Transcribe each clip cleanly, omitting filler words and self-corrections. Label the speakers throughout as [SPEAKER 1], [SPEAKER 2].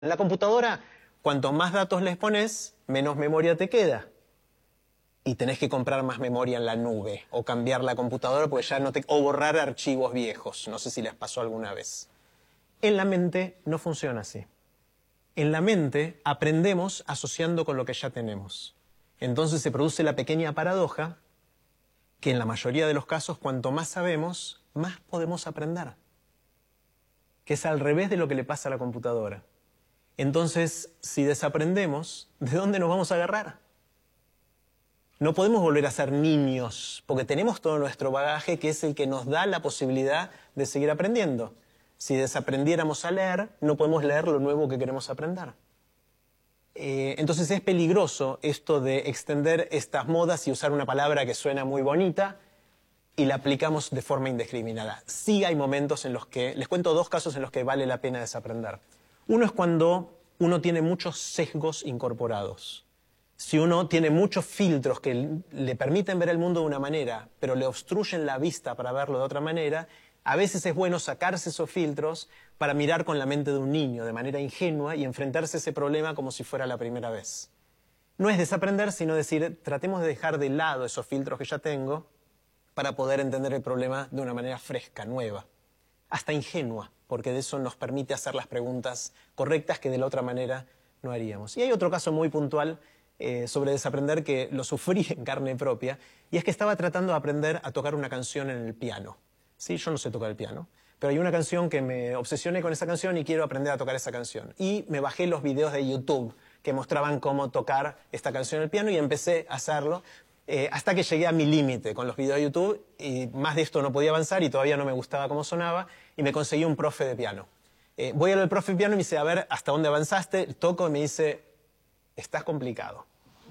[SPEAKER 1] En la computadora, cuanto más datos les pones, menos memoria te queda. Y tenés que comprar más memoria en la nube, o cambiar la computadora porque ya no te... o borrar archivos viejos. No sé si les pasó alguna vez. En la mente no funciona así. En la mente aprendemos asociando con lo que ya tenemos. Entonces se produce la pequeña paradoja que en la mayoría de los casos, cuanto más sabemos, más podemos aprender. Que es al revés de lo que le pasa a la computadora. Entonces, si desaprendemos, ¿de dónde nos vamos a agarrar? No podemos volver a ser niños, porque tenemos todo nuestro bagaje que es el que nos da la posibilidad de seguir aprendiendo. Si desaprendiéramos a leer, no podemos leer lo nuevo que queremos aprender. Entonces es peligroso esto de extender estas modas y usar una palabra que suena muy bonita y la aplicamos de forma indiscriminada. Sí hay momentos en los que, les cuento dos casos en los que vale la pena desaprender. Uno es cuando uno tiene muchos sesgos incorporados. Si uno tiene muchos filtros que le permiten ver el mundo de una manera, pero le obstruyen la vista para verlo de otra manera, a veces es bueno sacarse esos filtros para mirar con la mente de un niño de manera ingenua y enfrentarse a ese problema como si fuera la primera vez. No es desaprender, sino decir, tratemos de dejar de lado esos filtros que ya tengo para poder entender el problema de una manera fresca, nueva, hasta ingenua, porque de eso nos permite hacer las preguntas correctas que de la otra manera no haríamos. Y hay otro caso muy puntual sobre desaprender que lo sufrí en carne propia, y es que estaba tratando de aprender a tocar una canción en el piano. Sí, yo no sé tocar el piano, pero hay una canción que me obsesioné con esa canción y quiero aprender a tocar esa canción. Y me bajé los videos de YouTube que mostraban cómo tocar esta canción en el piano y empecé a hacerlo hasta que llegué a mi límite con los videos de YouTube y más de esto no podía avanzar y todavía no me gustaba cómo sonaba y me conseguí un profe de piano. Voy al profe de piano y me dice, a ver, ¿hasta dónde avanzaste? Toco y me dice, estás complicado.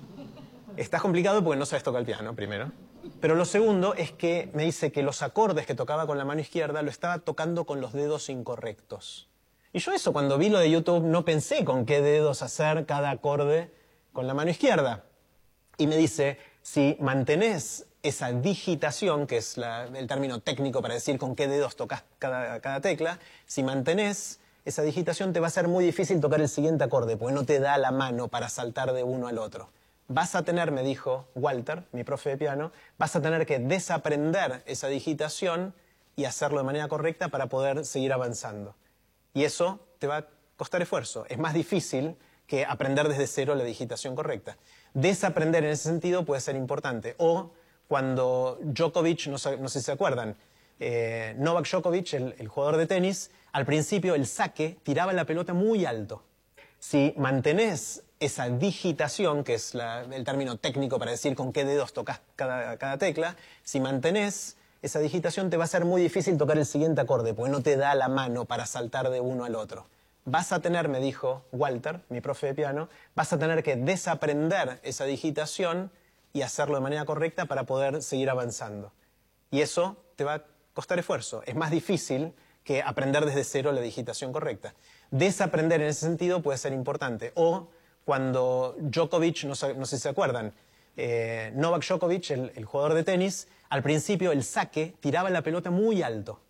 [SPEAKER 1] Estás complicado porque no sabes tocar el piano, primero. Pero lo segundo es que me dice que los acordes que tocaba con la mano izquierda lo estaba tocando con los dedos incorrectos. Y yo eso, cuando vi lo de YouTube, no pensé con qué dedos hacer cada acorde con la mano izquierda. Y me dice, si mantenés esa digitación, que es el término técnico para decir con qué dedos tocas cada tecla, si mantenés esa digitación te va a ser muy difícil tocar el siguiente acorde, porque no te da la mano para saltar de uno al otro. Vas a tener, me dijo Walter, mi profe de piano, vas a tener que desaprender esa digitación y hacerlo de manera correcta para poder seguir avanzando. Y eso te va a costar esfuerzo. Es más difícil que aprender desde cero la digitación correcta. Desaprender en ese sentido puede ser importante. O cuando Djokovic, no sé si se acuerdan, Novak Djokovic, el jugador de tenis, al principio el saque tiraba la pelota muy alto. Si mantenés esa digitación, que es el término técnico para decir con qué dedos tocas cada tecla, si mantenés esa digitación te va a ser muy difícil tocar el siguiente acorde, porque no te da la mano para saltar de uno al otro. Vas a tener, me dijo Walter, mi profe de piano, vas a tener que desaprender esa digitación y hacerlo de manera correcta para poder seguir avanzando. Y eso te va a costar esfuerzo. Es más difícil que aprender desde cero la digitación correcta. Desaprender en ese sentido puede ser importante. O cuando Djokovic, no sé si se acuerdan, Novak Djokovic, el jugador de tenis, al principio el saque tiraba la pelota muy alto.